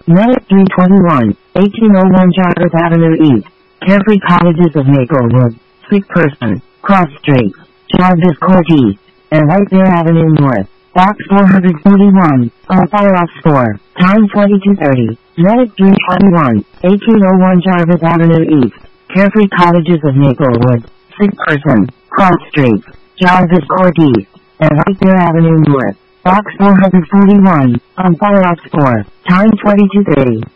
Medic 321, 1801 Jarvis Avenue East, Carefree Cottages of Maplewood, Sick Person, Cross Street, Jarvis Court East, and White Bear Avenue North, Box 441, on fire off score, time 22:30. Medic 321, 1801 Jarvis Avenue East, Carefree Cottages of Maplewood, Sick Person, Cross Street, Jarvis Court East, and White Bear Avenue North, Box 441, on fire off score, time 22:30.